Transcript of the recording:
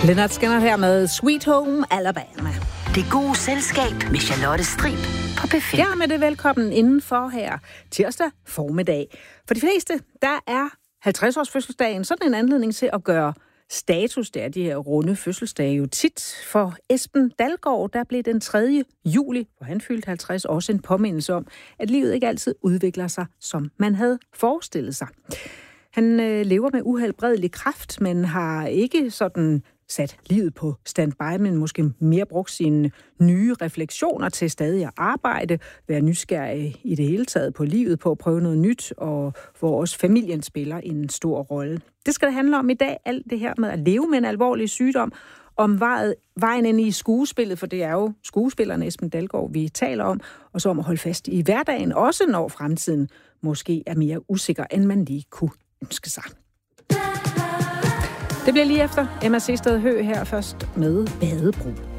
Lynyrd Skynyrd her med Sweet Home Alabama. Det gode selskab med Charlotte Strib på P5. Ja, med det velkommen indenfor her tirsdag formiddag. For de fleste, der er 50-års fødselsdagen sådan en anledning til at gøre status. Det er de her runde fødselsdage jo tit. For Esben Dalgaard, der blev den 3. juli, hvor han fyldte 50, også en påmindelse om, at livet ikke altid udvikler sig, som man havde forestillet sig. Han lever med uhelbredelig kræft, men har ikke sådan sat livet på standby, men måske mere brugt sine nye refleksioner til stadig at arbejde, være nysgerrig i det hele taget på livet, på at prøve noget nyt, og hvor også familien spiller en stor rolle. Det skal det handle om i dag, alt det her med at leve med en alvorlig sygdom, om vejen ind i skuespillet, for det er jo skuespilleren Esben Dalgaard, vi taler om, og så om at holde fast i hverdagen, også når fremtiden måske er mere usikker, end man lige kunne ønske sig. Det bliver lige efter Emma Seested Høgh her først med Badebro.